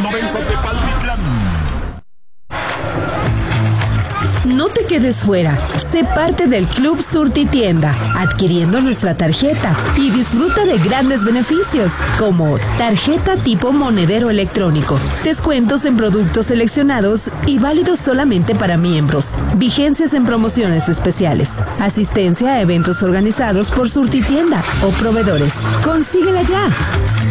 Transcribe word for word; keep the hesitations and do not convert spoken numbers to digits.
Lorenzo de Palmitlán. No te quedes fuera. Sé parte del Club Surtitienda, adquiriendo nuestra tarjeta y disfruta de grandes beneficios, como tarjeta tipo monedero electrónico, descuentos en productos seleccionados y válidos solamente para miembros, vigencias en promociones especiales, asistencia a eventos organizados por Surtitienda o proveedores. ¡Consíguela ya!